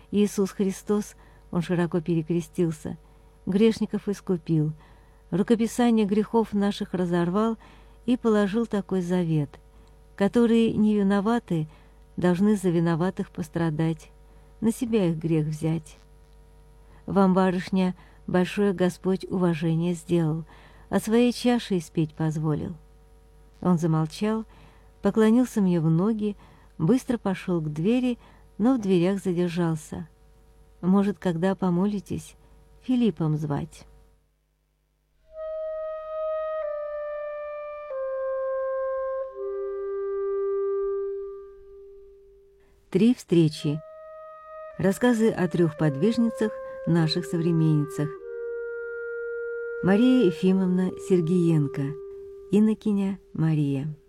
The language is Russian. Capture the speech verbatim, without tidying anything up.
Иисус Христос, Он широко перекрестился, грешников искупил, рукописание грехов наших разорвал и положил такой завет: которые не виноваты, должны за виноватых пострадать, на себя их грех взять. Вам, барышня, большое Господь уважение сделал, а своей чашей испить позволил». Он замолчал, поклонился мне в ноги, быстро пошел к двери, но в дверях задержался. «Может, когда помолитесь, Филиппом звать». Три встречи. Рассказы о трех подвижницах, наших современницах. Мария Ефимовна Сергиенко, инокиня Мария.